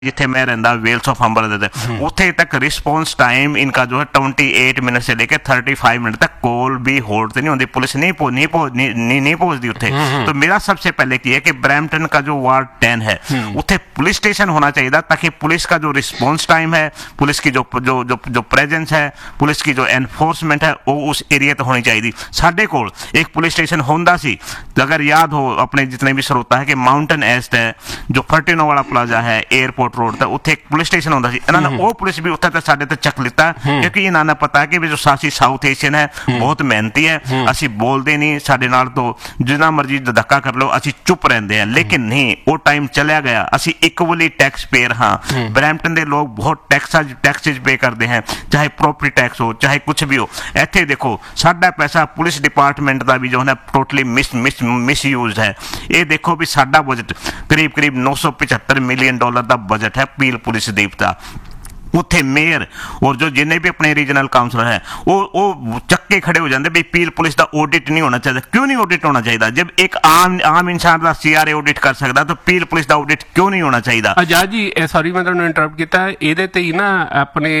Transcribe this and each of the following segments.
जिथे मैं रहता वेल्स ऑफ हम्बर उत्थे तक रिस्पॉन्स टाइम इनका जो है 28 मिनट से लेकर 35 मिनट तक कॉल भी होल्ड नहीं होती, पुलिस नहीं पहुंचती उत्थे। तो मेरा सबसे पहले की है कि ब्रैम्पटन का जो वार्ड 10 है उत्थे पुलिस स्टेशन होना चाहिए ताकि पुलिस का जो रिस्पॉन्स टाइम है, पुलिस की जो जो जो जो प्रेजेंस है, पुलिस की जो एनफोर्समेंट है वो उस एरिया तो होनी चाहिए। साडे कोल एक पुलिस स्टेशन होंदा सी, अगर याद हो अपने जितने भी श्रोता है कि माउंटेन एस्ट है जो फर्टिनो वाला प्लाजा है एयरपोर्ट रोड ते उत्थे एक पुलिस स्टेशन होंदा सी। इन्होंने वो पुलिस भी उत्थे ते साडे ते चक लिता क्योंकि इन्होंने पता है कि भी जो सासी साउथ एशियन है बहुत मेहनती है, असी बोलते नहीं, साडे नाल तो जितना मर्जी धक्का कर लो असी चुप रहते हैं। लेकिन नहीं, वो टाइम चलिया गया, असी इक्वली टैक्स पेयर हाँ। ब्रैम्पटन के लोग बहुत टैक्सेज पे करते हैं, चाहे प्रॉपर्टी टैक्स हो चाहे कुछ भी हो। इत्थे देखो साडा पैसा पुलिस डिपार्टमेंट का भी जो है टोटली मिसयूज है। ये देखो भी साडा बजट करीब 975 मिलियन डॉलर का बजट है पील पुलिस देवता। उत्थे मेयर और जो जिन्हें भी अपने रीजनल काउंसलर है वो चक्के खड़े हो जाते भी पील पुलिस का ऑडिट नहीं होना चाहिए। क्यों नहीं ऑडिट होना चाहिए? जब एक आम इंसान का CRA ऑडिट कर सकता तो पील पुलिस का ऑडिट क्यों नहीं होना चाहिए? आजाद जी सॉरी मैं तुहानू इंटरप्ट किया, ਇਹਦੇ ਤੇ ਹੀ ना अपने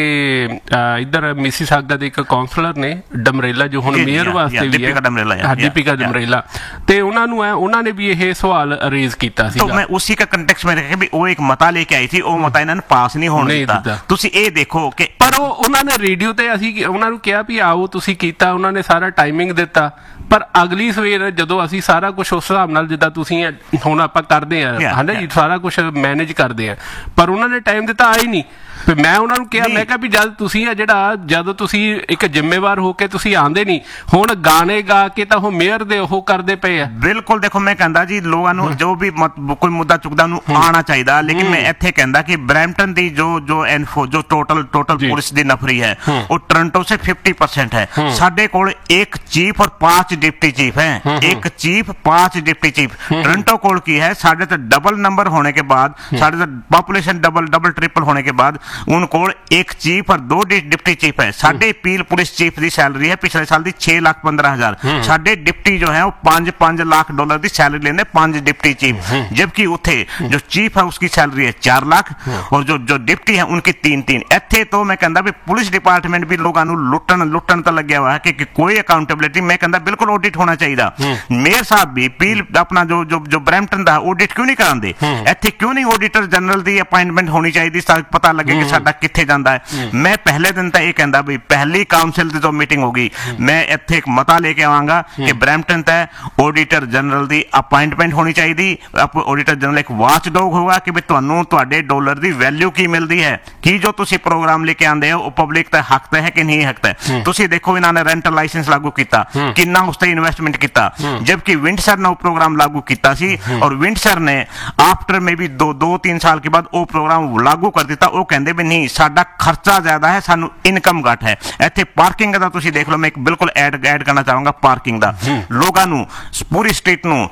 इधर मिसिसागा ਦੇ ਇੱਕ ਕਾਉਂਸਲਰ ਨੇ ਡਮਰੇਲਾ ਜੋ ਹੁਣ ਮੇਅਰ ਵਾਸਤੇ ਵੀ ਹੈ ਦੀਪਿਕਾ ਡਮਰੇਲਾ ਤੇ ਉਹਨਾਂ ਨੂੰ ਹੈ ਉਹਨਾਂ ਨੇ ਵੀ ਇਹ ਸਵਾਲ ਰੇਜ਼ ਕੀਤਾ ਸੀ। तो मैं उसी का कंटेक्स्ट में रखा भी वो एक मता लेके आई थी, वो मता इन्होंने पास नहीं होने दिता। ਤੁਸੀਂ ਇਹ ਦੇਖੋ ਕਿ ਪਰ ਉਹਨਾਂ ਨੇ ਰੇਡੀਓ ਤੇ ਅਸੀਂ ਉਹਨਾਂ ਨੂੰ ਕਿਹਾ ਵੀ ਆਓ ਤੁਸੀਂ ਕੀਤਾ, ਉਹਨਾਂ ਨੇ ਸਾਰਾ ਟਾਈਮਿੰਗ ਦਿੱਤਾ, ਪਰ ਅਗਲੀ ਸਵੇਰ ਜਦੋਂ ਅਸੀਂ ਸਾਰਾ ਕੁਝ ਉਸ ਹਿਸਾਬ ਨਾਲ ਜਿੱਦਾਂ ਤੁਸੀਂ ਹੁਣ ਆਪਾਂ ਕਰਦੇ ਆ ਹਨਾ ਜੀ ਸਾਰਾ ਕੁਝ ਮੈਨੇਜ ਕਰਦੇ ਆ, ਪਰ ਉਹਨਾਂ ਨੇ ਟਾਈਮ ਦਿੱਤਾ ਆਈ ਨਹੀਂ। ਤੇ ਮੈਂ ਉਹਨਾਂ ਨੂੰ ਕਿਹਾ ਮੈਂ ਕਿਹਾ ਵੀ ਜਦ ਤੁਸੀਂ ਆ ਜਿਹੜਾ ਜਦ ਤੁਸੀਂ ਇੱਕ ਜ਼ਿੰਮੇਵਾਰ ਹੋ ਕੇ ਤੁਸੀਂ ਆਂਦੇ ਨਹੀਂ, ਹੁਣ ਗਾਣੇ ਗਾ ਕੇ ਤਾਂ ਉਹ ਮੇਅਰ ਦੇ ਉਹ ਕਰਦੇ ਪਏ ਆ। ਬਿਲਕੁਲ ਦੇਖੋ ਮੈਂ ਕਹਿੰਦਾ ਜੀ ਲੋਕਾਂ ਨੂੰ ਜੋ ਵੀ ਕੋਈ ਮੁੱਦਾ ਚੁੱਕਦਾ ਉਹਨੂੰ ਆਉਣਾ ਚਾਹੀਦਾ, ਲੇਕਿਨ ਮੈਂ ਇੱਥੇ ਕਹਿੰਦਾ ਕਿ ਬਰੈਂਪਟਨ ਦੀ ਜੋ ਇਨਫੋ ਜੋ ਟੋਟਲ ਪੁਲਿਸ ਦੀ ਨਫਰੀ ਹੈ वो टोरंटो से 50% है। साडे कोल एक चीफ और 5 डिप्टी चीफ हैं, एक चीफ 5 डिप्टी चीफ। टोरंटो कोल की है साडे तो डबल नंबर होने के बाद, साडे तो पॉपुलेशन डबल ट्रिपल होने के बाद उन कोल एक चीफ और 2 डिप्टी चीफ है। साडे पील पुलिस चीफ की सैलरी है पिछले साल की 6,15,000, साडे डिप्टी जो है वो 5 लाख डॉलर की सैलरी लेने 5 डिप्टी चीफ, जबकि उत्थे जो चीफ है उसकी सैलरी है 4 लाख और जो डिप्टी है उनकी 3। इत्थे तो मैं कहता भी पुलिस डिपार्टमेंट भी लोगों लुटन तो लग्या हुआ है कि कोई अकाउंटेबिलिटी मैं कहता बिल्कुल ऑडिट होना चाहिए। मेयर साहब भी पील अपना जो ब्रैम्पटन का ऑडिट क्यों नहीं कराते? इत्थे क्यों नहीं ऑडिटर जनरल की अपॉइंटमेंट होनी चाहिए, पता लगे कि साडा कित्थे जांदा है। मैं पहले दिन तो ये कहता भी पहली काउंसिल की जो मीटिंग होगी मैं इत्थे एक मता लेके आवांगा कि ब्रैम्पटन तक ऑडिटर जनरल की अपॉइंटमेंट होनी चाहिए। ऑडिटर जनरल एक वाच डॉग होगा कि भी तुहानू तुहाडे डॉलर की वैल्यू की मिलती है, कि जो तुसी प्रोग्राम लेके आंदे हो पब्लिक तक हक है कि नहीं हक है। तुसी देखो इन्होंने रेंटल लाइसेंस लागू किया, कितना उस इन्वेस्टमेंट किया, जबकि विंडसर ने वो प्रोग्राम लागू किया सी और विंडसर ने आफ्टर में भी 2-3 साल के बाद वो प्रोग्राम लागू कर दिता। वो कहते भी नहीं साडा खर्चा ज्यादा है सानू इनकम घट है। इत्थे पार्किंग का तुसी देख लो, मैं एक बिल्कुल ऐड करना चाहूंगा पार्किंग का। लोगों नू पूरी स्ट्रीट नू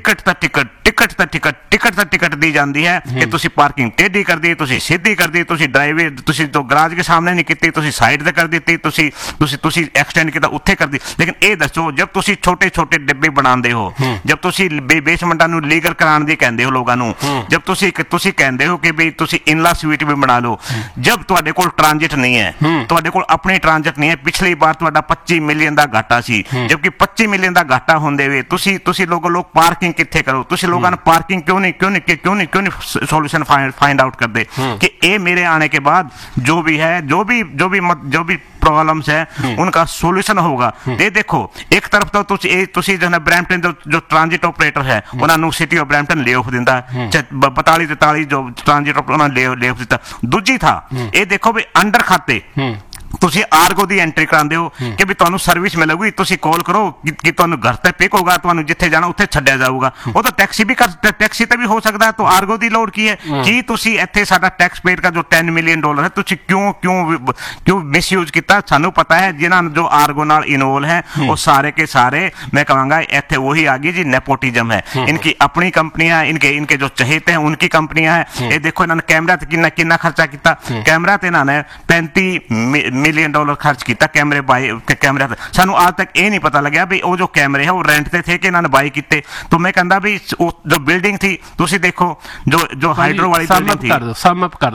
टिकट टिकट दी जाती है कि तुसी पार्किंग टेढ़ी कर दी, तुसी सीधी कर दी, तुसी ड्राइवे तुसी तो गराज के सामने नहीं की, तुसी साइड ते कर दी, तुसी एक्सटेंड किया उत्थे कर दी। लेकिन ये दसो जब तुसी छोटे डिब्बे बनाते हो, जब तुसी बेसमेंटां नू लीगल कराने दी कहंदे हो लोगां नू, जब तुसी कहंदे हो कि भी तुसी इनला स्वीट भी बना लो, जब तुहाडे कोल ट्रांजिट नहीं है, तुहाडे कोल अपनी ट्रांजिट नहीं है। पिछली बार तुहाडा 25 मिलियन का घाटा सी, जबकि 25 मिलियन का घाटा होंदे हुए तुसी लोग पार्किंग कित्थे करो? तुसी लोगां नू पार्किंग क्यों नहीं सॉल्यूशन फाइंड आउट करदे कि ए मेरे आने के बाद जो भी प्रॉब्लम्स है उनका सॉल्यूशन होगा। ये देखो एक तरफ तो तुसी जो है ब्रैम्पटन जो ट्रांजिट ऑपरेटर है उन्होंने city of Brampton lay off दिता 42-43 जो ट्रांजिट उन्होंने ले ऑफ दिता। दूजी था ये देखो भी अंडर खाते तुसी आर्गो दी एंट्री करांदे हो कि भी तुहानू सर्विस मिलेगी, तुसी कॉल करो कि तुहानू घर ते पिक होगा, तुहानू जिथे जाना उत्थे छड्डिया जाऊगा। वो तो टैक्सी ते भी हो सकता है, तो आर्गो दी लोड़ की है? कि तुसी इत्थे साडा टैक्स पेड का जो 10 मिलियन डॉलर है तुसी क्यों मिसयूज किया? सानू पता है जिन्हां जो आर्गो नाल इन्वॉल्व है वो सारे के सारे मैं कहूँगा इत्थे वही आ गई जी नेपोटिज्म है। इनकी अपनी कंपनियां, इनके जो चहेते हैं उनकी कंपनियां हैं। ये देखो इन्होंने कैमरा कितना खर्चा किया, कैमरा ते इन्होंने 35 ਮਿਲੀਅਨ ਡਾਲਰ ਖਰਚ ਕੀਤਾ ਕੈਮਰੇ ਕੈਮਰੇ। ਸਾਨੂੰ ਅੱਜ ਤੱਕ ਇਹ ਨਹੀਂ ਪਤਾ ਲੱਗਿਆ ਵੀ ਉਹ ਜੋ ਕੈਮਰੇ ਹੈ ਉਹ ਰੈਂਟ ਤੇ ਥੇ ਕਿ ਇਹਨਾਂ ਨੇ ਬਾਈ ਕੀਤੇ। ਤਾਂ ਮੈਂ ਕਹਿੰਦਾ ਵੀ ਉਹ ਜੋ ਬਿਲਡਿੰਗ ਥੀ, ਤੁਸੀਂ ਦੇਖੋ ਜੋ ਹਾਈਡਰੋ ਵਾਲੀ ਬਿਲਡਿੰਗ ਥੀ। ਸਮ ਅਪ ਕਰ